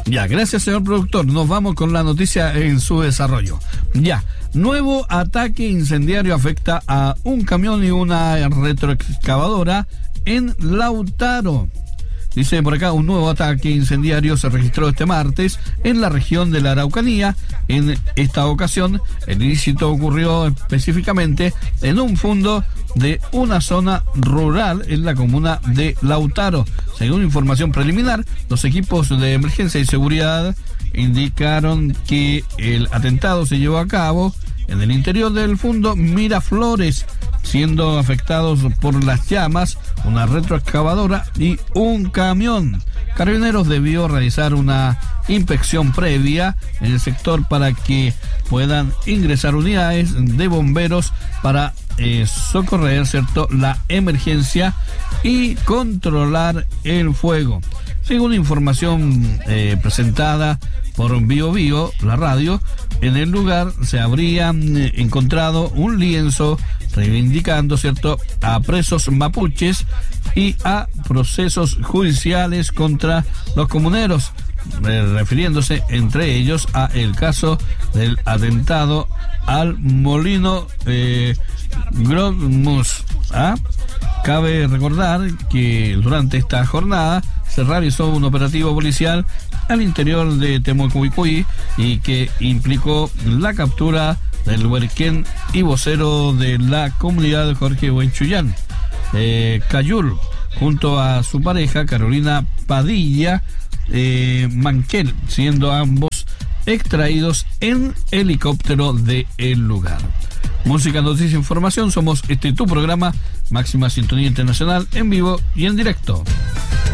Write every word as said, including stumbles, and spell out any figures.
Ya, gracias, señor productor. Nos vamos con la noticia en su desarrollo. Ya, nuevo ataque incendiario afecta a un camión y una retroexcavadora en Lautaro. Dice por acá, un nuevo ataque incendiario se registró este martes en la región de la Araucanía. En esta ocasión, el ilícito ocurrió específicamente en un fondo de una zona rural en la comuna de Lautaro. Según información preliminar, los equipos de emergencia y seguridad indicaron que el atentado se llevó a cabo en el interior del fondo Miraflores, siendo afectados por las llamas una retroexcavadora y un camión. Carabineros debió realizar una inspección previa en el sector para que puedan ingresar unidades de bomberos para eh, socorrer, ¿cierto?, la emergencia y controlar el fuego. Según información eh, presentada por Bio Bio, la radio, en el lugar se habría eh, encontrado un lienzo reivindicando, ¿cierto?, a presos mapuches y a procesos judiciales contra los comuneros, eh, refiriéndose entre ellos a el caso del atentado al molino eh, Grotmus. ¿Ah? Cabe recordar que durante esta jornada se realizó un operativo policial al interior de Temucuicui y que implicó la captura del huerquén y vocero de la comunidad, Jorge Huenchuyán, eh, Cayul, junto a su pareja Carolina Padilla eh, Manquel, siendo ambos extraídos en helicóptero del lugar. Música, noticia, información. Somos este tu programa, Máxima Sintonía Internacional, en vivo y en directo.